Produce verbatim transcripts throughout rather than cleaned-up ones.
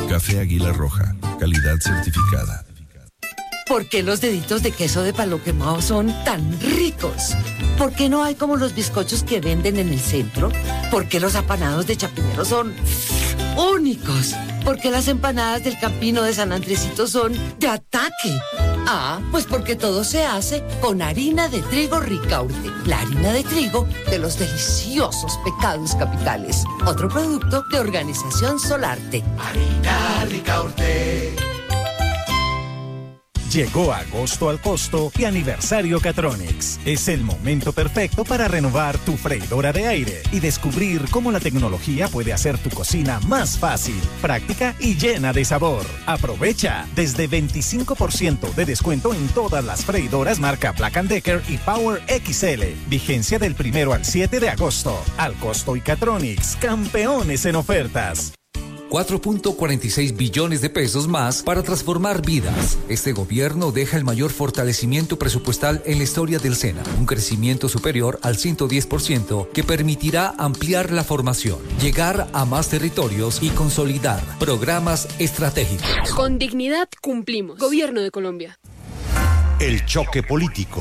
Café Águila Roja, calidad certificada. ¿Por qué los deditos de queso de palo quemado son tan ricos? ¿Por qué no hay como los bizcochos que venden en el centro? ¿Por qué los apanados de Chapinero son únicos? ¿Por qué las empanadas del Campino de San Andresito son de ataque? Ah, pues porque todo se hace con harina de trigo Ricaurte, la harina de trigo de los deliciosos pecados capitales. Otro producto de Organización Solarte. Harina Ricaurte. Llegó agosto al costo y aniversario Catronics. Es el momento perfecto para renovar tu freidora de aire y descubrir cómo la tecnología puede hacer tu cocina más fácil, práctica y llena de sabor. Aprovecha desde veinticinco por ciento de descuento en todas las freidoras marca Black and Decker y Power X L. Vigencia del primero al siete de agosto. Al costo y Catronics, campeones en ofertas. cuatro punto cuarenta y seis billones de pesos más para transformar vidas. Este gobierno deja el mayor fortalecimiento presupuestal en la historia del SENA, un crecimiento superior al ciento diez por ciento que permitirá ampliar la formación, llegar a más territorios y consolidar programas estratégicos. Con dignidad cumplimos. Gobierno de Colombia. El choque político.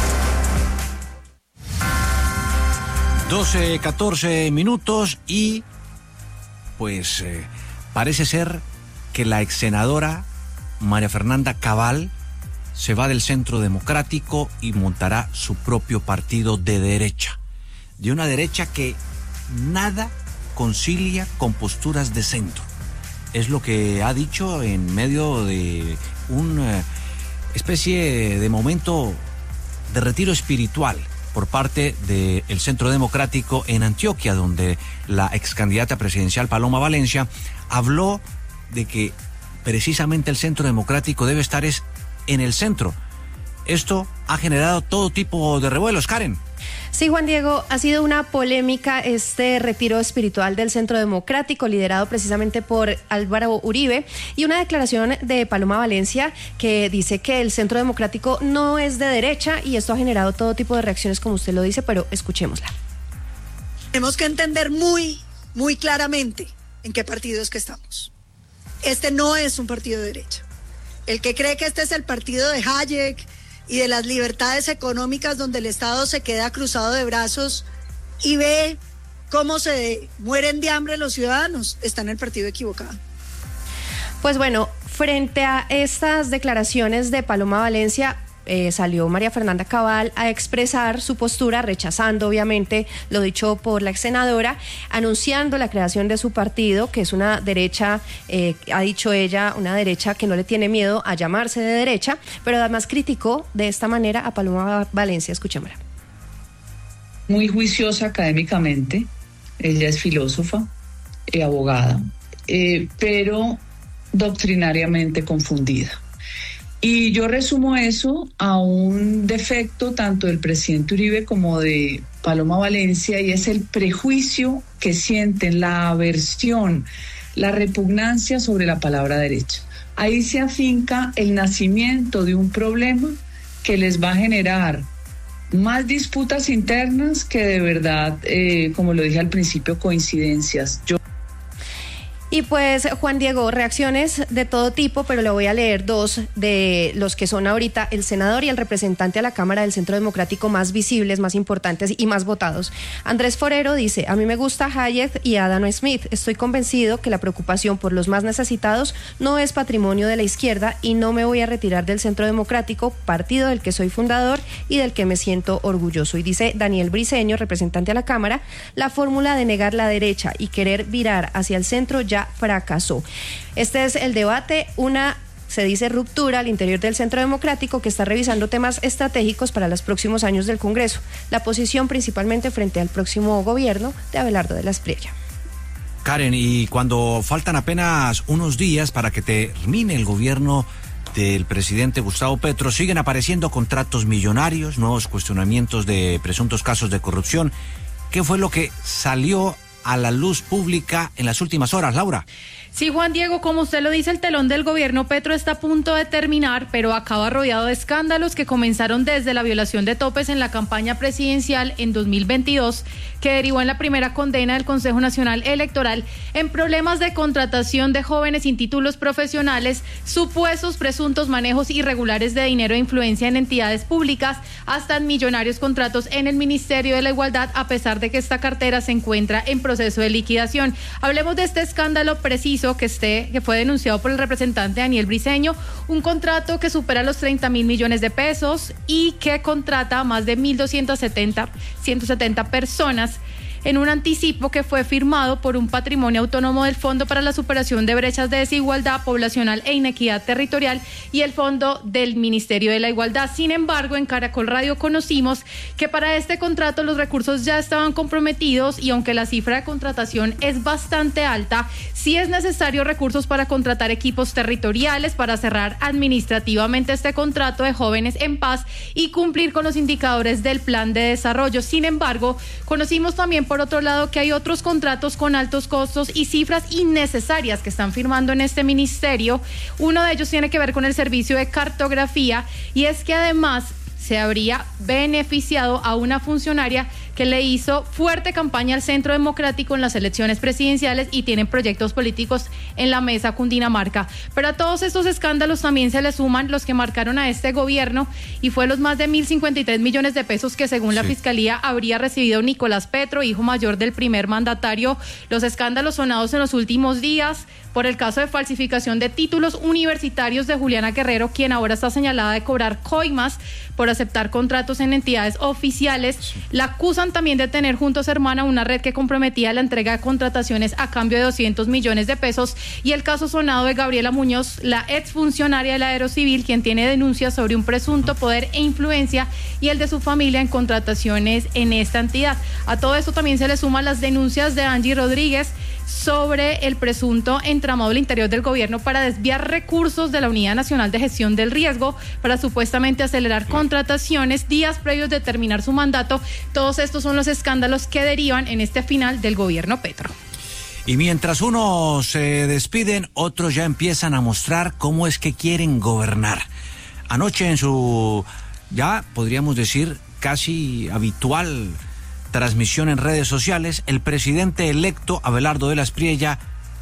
doce, catorce minutos y pues eh, parece ser que la ex senadora María Fernanda Cabal se va del Centro Democrático y montará su propio partido de derecha, de una derecha que nada concilia con posturas de centro. Es lo que ha dicho en medio de una especie de momento de retiro espiritual por parte del Centro Democrático en Antioquia, donde la ex candidata presidencial Paloma Valencia habló de que precisamente el Centro Democrático debe estar es en el centro. Esto ha generado todo tipo de revuelos, Karen. Sí, Juan Diego, ha sido una polémica este retiro espiritual del Centro Democrático, liderado precisamente por Álvaro Uribe, y una declaración de Paloma Valencia que dice que el Centro Democrático no es de derecha, y esto ha generado todo tipo de reacciones, como usted lo dice, pero escuchémosla. Tenemos que entender muy, muy claramente en qué partido es que estamos. Este no es un partido de derecha. El que cree que este es el partido de Hayek y de las libertades económicas donde el Estado se queda cruzado de brazos y ve cómo se mueren de hambre los ciudadanos, está en el partido equivocado. Pues bueno, frente a estas declaraciones de Paloma Valencia, Eh, salió María Fernanda Cabal a expresar su postura, rechazando obviamente lo dicho por la ex senadora, anunciando la creación de su partido, que es una derecha, eh, ha dicho ella, una derecha que no le tiene miedo a llamarse de derecha, pero además criticó de esta manera a Paloma Valencia. Escuchémosla. Muy juiciosa académicamente, ella es filósofa, eh, abogada, eh, pero doctrinariamente confundida. Y yo resumo eso a un defecto tanto del presidente Uribe como de Paloma Valencia, y es el prejuicio que sienten, la aversión, la repugnancia sobre la palabra derecha. Ahí se afinca el nacimiento de un problema que les va a generar más disputas internas que de verdad, eh, como lo dije al principio, coincidencias. Yo Y pues, Juan Diego, reacciones de todo tipo, pero le voy a leer dos de los que son ahorita el senador y el representante a la Cámara del Centro Democrático más visibles, más importantes y más votados. Andrés Forero dice: a mí me gusta Hayek y Adam Smith. Estoy convencido que la preocupación por los más necesitados no es patrimonio de la izquierda y no me voy a retirar del Centro Democrático, partido del que soy fundador y del que me siento orgulloso. Y dice Daniel Briceño, representante a la Cámara: la fórmula de negar la derecha y querer virar hacia el centro ya fracasó. Este es el debate, una, se dice, ruptura al interior del Centro Democrático, que está revisando temas estratégicos para los próximos años del Congreso. La posición principalmente frente al próximo gobierno de Abelardo de la Espriella. Karen, y cuando faltan apenas unos días para que termine el gobierno del presidente Gustavo Petro, siguen apareciendo contratos millonarios, nuevos cuestionamientos de presuntos casos de corrupción. ¿Qué fue lo que salió a la luz pública en las últimas horas, Laura. Sí, Juan Diego, como usted lo dice, el telón del gobierno Petro está a punto de terminar, pero acaba rodeado de escándalos que comenzaron desde la violación de topes en la campaña presidencial en dos mil veintidós, que derivó en la primera condena del Consejo Nacional Electoral, en problemas de contratación de jóvenes sin títulos profesionales, supuestos presuntos manejos irregulares de dinero e influencia en entidades públicas, hasta en millonarios contratos en el Ministerio de la Igualdad, a pesar de que esta cartera se encuentra en proceso de liquidación. Hablemos de este escándalo preciso que esté, que fue denunciado por el representante Daniel Briceño, un contrato que supera los treinta mil millones de pesos y que contrata a más de mil doscientas setenta, ciento setenta personas en un anticipo que fue firmado por un patrimonio autónomo del Fondo para la Superación de Brechas de Desigualdad Poblacional e Inequidad Territorial y el Fondo del Ministerio de la Igualdad. Sin embargo, en Caracol Radio conocimos que para este contrato los recursos ya estaban comprometidos y aunque la cifra de contratación es bastante alta, sí es necesario recursos para contratar equipos territoriales, para cerrar administrativamente este contrato de Jóvenes en Paz y cumplir con los indicadores del plan de desarrollo. Sin embargo, conocimos también por Por otro lado, que hay otros contratos con altos costos y cifras innecesarias que están firmando en este ministerio. Uno de ellos tiene que ver con el servicio de cartografía y es que además se habría beneficiado a una funcionaria que le hizo fuerte campaña al Centro Democrático en las elecciones presidenciales y tienen proyectos políticos en la mesa Cundinamarca. Pero a todos estos escándalos también se le suman los que marcaron a este gobierno y fue los más de mil cincuenta y tres millones de pesos que según la sí. Fiscalía habría recibido Nicolás Petro, hijo mayor del primer mandatario. Los escándalos sonados en los últimos días por el caso de falsificación de títulos universitarios de Juliana Guerrero, quien ahora está señalada de cobrar coimas por aceptar contratos en entidades oficiales. Sí. La acusan también de tener junto a su hermana una red que comprometía la entrega de contrataciones a cambio de doscientos millones de pesos y el caso sonado de Gabriela Muñoz, la exfuncionaria de la Aerocivil, quien tiene denuncias sobre un presunto poder e influencia y el de su familia en contrataciones en esta entidad. A todo esto también se le suman las denuncias de Angie Rodríguez sobre el presunto entramado al interior del gobierno para desviar recursos de la Unidad Nacional de Gestión del Riesgo para supuestamente acelerar contrataciones días previos de terminar su mandato. Todos estos son los escándalos que derivan en este final del gobierno Petro. Y mientras unos se despiden, otros ya empiezan a mostrar cómo es que quieren gobernar. Anoche en su, ya podríamos decir, casi habitual transmisión en redes sociales, el presidente electo Abelardo de la Espriella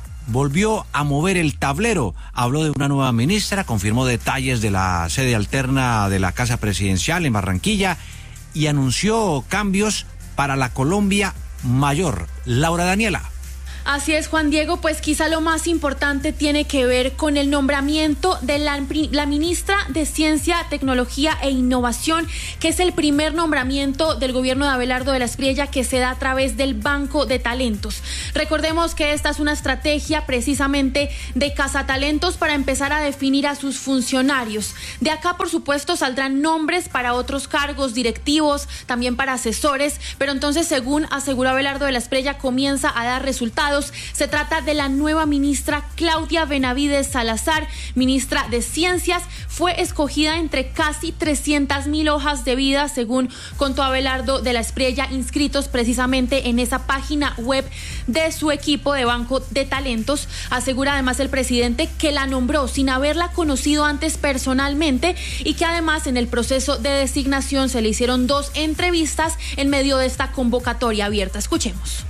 volvió a mover el tablero. Habló de una nueva ministra, confirmó detalles de la sede alterna de la Casa Presidencial en Barranquilla y anunció cambios para la Colombia mayor. Laura Daniela. Así es, Juan Diego, pues quizá lo más importante tiene que ver con el nombramiento de la, la ministra de Ciencia, Tecnología e Innovación, que es el primer nombramiento del gobierno de Abelardo de la Espriella que se da a través del Banco de Talentos. Recordemos que esta es una estrategia precisamente de cazatalentos para empezar a definir a sus funcionarios. De acá, por supuesto, saldrán nombres para otros cargos directivos, también para asesores, pero entonces, según aseguró Abelardo de la Espriella, comienza a dar resultados. Se trata de la nueva ministra Claudia Benavides Salazar, ministra de Ciencias. Fue escogida entre casi trescientas mil hojas de vida, según contó Abelardo de la Espriella, inscritos precisamente en esa página web de su equipo de Banco de Talentos. Asegura además el presidente que la nombró sin haberla conocido antes personalmente y que además en el proceso de designación se le hicieron dos entrevistas en medio de esta convocatoria abierta. Escuchemos.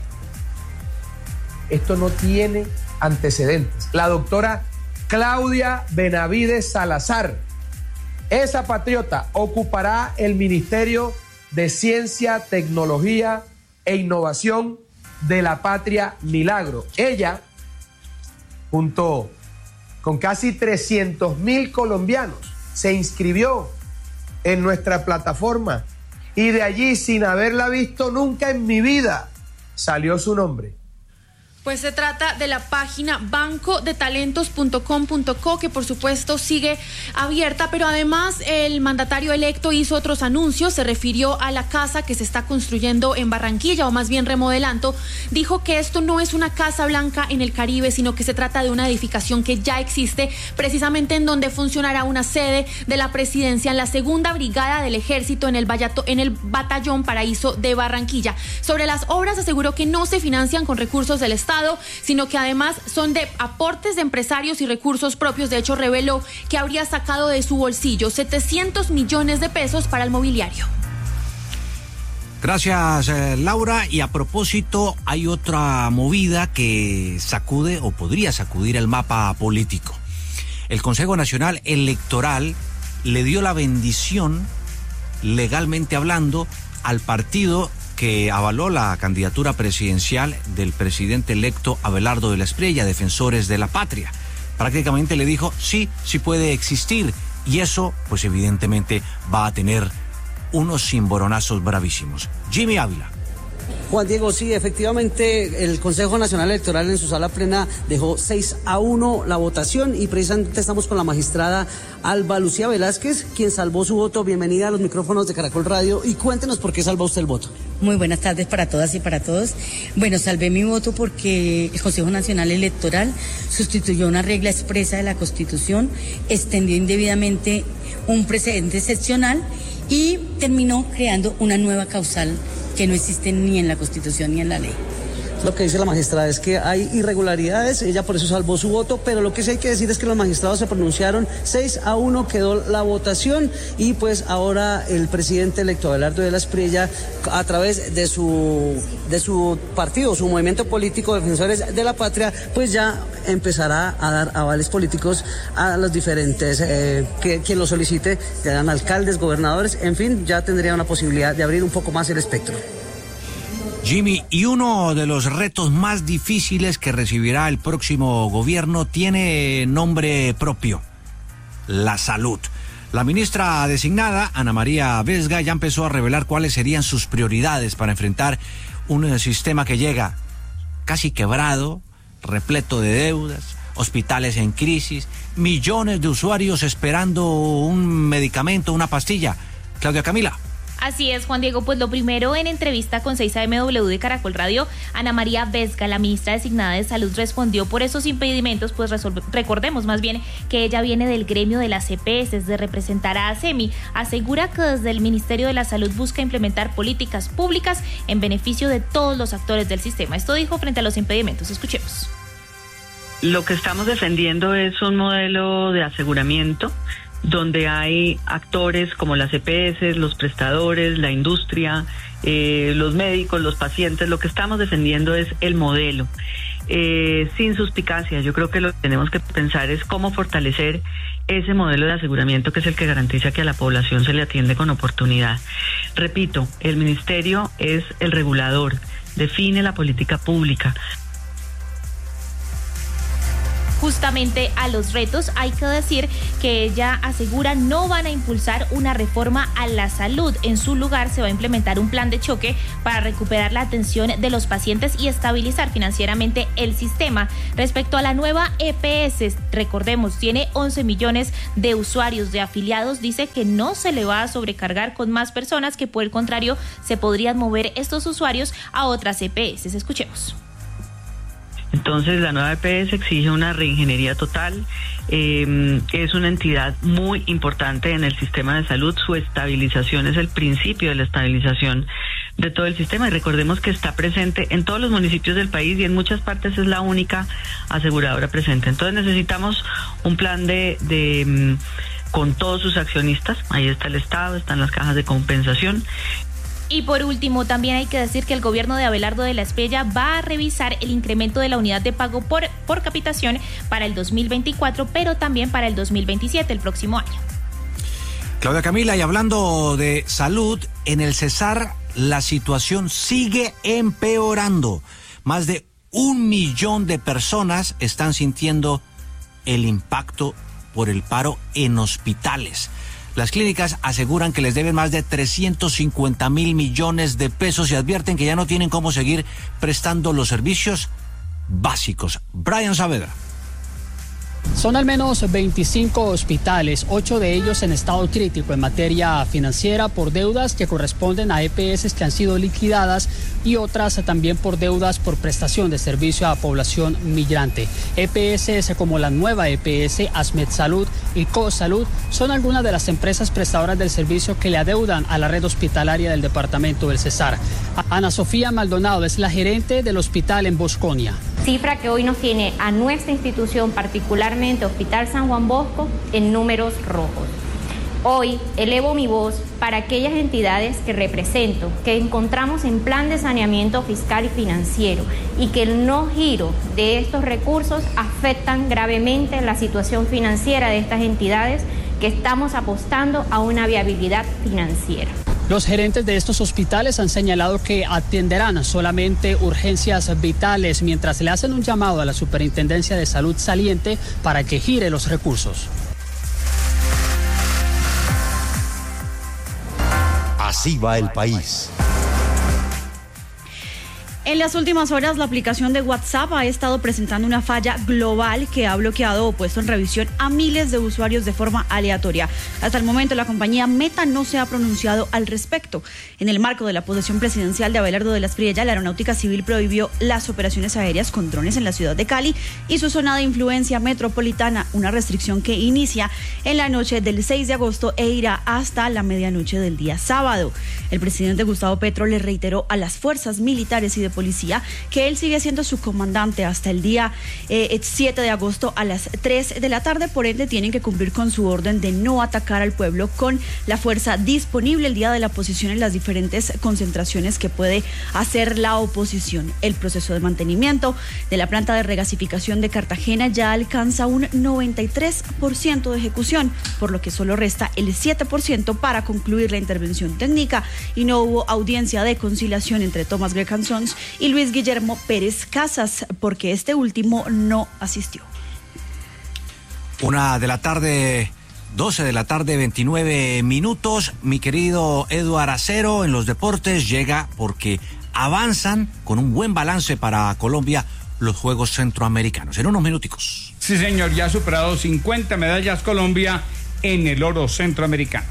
Esto no tiene antecedentes. La doctora Claudia Benavides Salazar, esa patriota, ocupará el Ministerio de Ciencia, Tecnología e Innovación de la Patria Milagro. Ella, junto con casi trescientos mil colombianos, se inscribió en nuestra plataforma y de allí, sin haberla visto nunca en mi vida, salió su nombre. Pues se trata de la página banco de talentos punto com punto co, que por supuesto sigue abierta, pero además el mandatario electo hizo otros anuncios, se refirió a la casa que se está construyendo en Barranquilla, o más bien remodelando. Dijo que esto no es una Casa Blanca en el Caribe, sino que se trata de una edificación que ya existe, precisamente en donde funcionará una sede de la presidencia en la segunda brigada del ejército en el, Vallato, en el batallón Paraíso de Barranquilla. Sobre las obras aseguró que no se financian con recursos del Estado, sino que además son de aportes de empresarios y recursos propios. De hecho, reveló que habría sacado de su bolsillo setecientos millones de pesos para el mobiliario. Gracias, eh, Laura. Y a propósito, hay otra movida que sacude o podría sacudir el mapa político. El Consejo Nacional Electoral le dio la bendición, legalmente hablando, al partido que avaló la candidatura presidencial del presidente electo Abelardo de la Espriella, Defensores de la Patria. Prácticamente le dijo, sí, sí puede existir, y eso, pues evidentemente, va a tener unos cimboronazos bravísimos. Jimmy Ávila. Juan Diego, sí, efectivamente el Consejo Nacional Electoral en su sala plena dejó seis a uno la votación, y precisamente estamos con la magistrada Alba Lucía Velázquez, quien salvó su voto. Bienvenida a los micrófonos de Caracol Radio y cuéntenos por qué salvó usted el voto. Muy buenas tardes para todas y para todos. Bueno, salvé mi voto porque el Consejo Nacional Electoral sustituyó una regla expresa de la Constitución, extendió indebidamente un precedente excepcional y terminó creando una nueva causal que no existe ni en la Constitución ni en la ley. Lo que dice la magistrada es que hay irregularidades, ella por eso salvó su voto, pero lo que sí hay que decir es que los magistrados se pronunciaron, seis a uno quedó la votación, y pues ahora el presidente electo Abelardo de la Espriella, a través de su de su partido, su movimiento político Defensores de la Patria, pues ya empezará a dar avales políticos a los diferentes, eh, que quien lo solicite, sean alcaldes, gobernadores, en fin, ya tendría una posibilidad de abrir un poco más el espectro. Jimmy, y uno de los retos más difíciles que recibirá el próximo gobierno tiene nombre propio: la salud. La ministra designada, Ana María Vesga, ya empezó a revelar cuáles serían sus prioridades para enfrentar un sistema que llega casi quebrado, repleto de deudas, hospitales en crisis, millones de usuarios esperando un medicamento, una pastilla. Claudia Camila. Así es, Juan Diego, pues lo primero, en entrevista con seis A M W de Caracol Radio, Ana María Vesga, la ministra designada de Salud, respondió por esos impedimentos, pues resolve, recordemos más bien que ella viene del gremio de las E P S, de representar a ASEMI. Asegura que desde el Ministerio de la Salud busca implementar políticas públicas en beneficio de todos los actores del sistema. Esto dijo frente a los impedimentos. Escuchemos. Lo que estamos defendiendo es un modelo de aseguramiento donde hay actores como las E P S, los prestadores, la industria, eh, los médicos, los pacientes. Lo que estamos defendiendo es el modelo, eh, sin suspicacia. Yo creo que lo que tenemos que pensar es cómo fortalecer ese modelo de aseguramiento, que es el que garantiza que a la población se le atiende con oportunidad. Repito, el ministerio es el regulador, define la política pública. Justamente a los retos, hay que decir que ella asegura no van a impulsar una reforma a la salud. En su lugar se va a implementar un plan de choque para recuperar la atención de los pacientes y estabilizar financieramente el sistema. Respecto a la nueva E P S, recordemos, tiene once millones de usuarios, de afiliados. Dice que no se le va a sobrecargar con más personas, que por el contrario se podrían mover estos usuarios a otras E P S. Escuchemos. Entonces, la nueva E P S exige una reingeniería total. Eh, es una entidad muy importante en el sistema de salud. Su estabilización es el principio de la estabilización de todo el sistema. Y recordemos que está presente en todos los municipios del país, y en muchas partes es la única aseguradora presente. Entonces, necesitamos un plan de... de con todos sus accionistas. Ahí está el Estado, están las cajas de compensación. Y por último, también hay que decir que el gobierno de Abelardo de la Espriella va a revisar el incremento de la unidad de pago por, por capitación para el dos mil veinticuatro, pero también para el dos mil veintisiete, el próximo año. Claudia Camila, y hablando de salud, en el Cesar la situación sigue empeorando. Más de un millón de personas están sintiendo el impacto por el paro en hospitales. Las clínicas aseguran que les deben más de trescientos cincuenta mil millones de pesos y advierten que ya no tienen cómo seguir prestando los servicios básicos. Brian Saavedra. Son al menos veinticinco hospitales, ocho de ellos en estado crítico en materia financiera por deudas que corresponden a E P S que han sido liquidadas y otras también por deudas por prestación de servicio a población migrante. E P S como la nueva E P S, Asmed Salud y CoSalud son algunas de las empresas prestadoras del servicio que le adeudan a la red hospitalaria del departamento del Cesar. Ana Sofía Maldonado es la gerente del hospital en Bosconia. Cifra que hoy nos tiene a nuestra institución, particularmente Hospital San Juan Bosco, en números rojos. Hoy elevo mi voz para aquellas entidades que represento, que encontramos en plan de saneamiento fiscal y financiero y que el no giro de estos recursos afectan gravemente la situación financiera de estas entidades que estamos apostando a una viabilidad financiera. Los gerentes de estos hospitales han señalado que atenderán solamente urgencias vitales mientras le hacen un llamado a la Superintendencia de Salud saliente para que gire los recursos. Así va el país. En las últimas horas, la aplicación de WhatsApp ha estado presentando una falla global que ha bloqueado o puesto en revisión a miles de usuarios de forma aleatoria. Hasta el momento, la compañía Meta no se ha pronunciado al respecto. En el marco de la posesión presidencial de Abelardo de la Espriella, la Aeronáutica Civil prohibió las operaciones aéreas con drones en la ciudad de Cali y su zona de influencia metropolitana, una restricción que inicia en la noche del seis de agosto e irá hasta la medianoche del día sábado. El presidente Gustavo Petro le reiteró a las fuerzas militares y de policía que él sigue siendo su comandante hasta el día eh, siete de agosto a las tres de la tarde, por ende tienen que cumplir con su orden de no atacar al pueblo con la fuerza disponible el día de la posición en las diferentes concentraciones que puede hacer la oposición. El proceso de mantenimiento de la planta de regasificación de Cartagena ya alcanza un noventa y tres por ciento de ejecución, por lo que solo resta el siete por ciento para concluir la intervención técnica y no hubo audiencia de conciliación entre Thomas Greg Sons y Luis Guillermo Pérez Casas, porque este último no asistió. Una de la tarde, doce de la tarde, veintinueve minutos. Mi querido Eduard Acero en los deportes llega porque avanzan con un buen balance para Colombia los Juegos Centroamericanos. En unos minuticos. Sí, señor, ya ha superado cincuenta medallas Colombia en el oro centroamericano.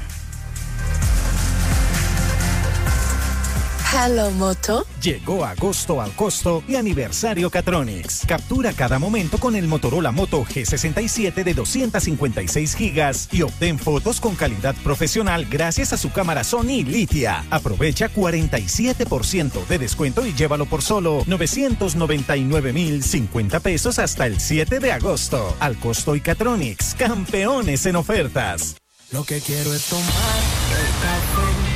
Hello, Moto. Llegó agosto al costo y aniversario Catronics. Captura cada momento con el Motorola Moto G sesenta y siete de doscientos cincuenta y seis gigas y obtén fotos con calidad profesional gracias a su cámara Sony Litia. Aprovecha cuarenta y siete por ciento de descuento y llévalo por solo novecientos noventa y nueve mil cincuenta pesos hasta el siete de agosto. Al costo y Catronics, campeones en ofertas. Lo que quiero es tomar el café.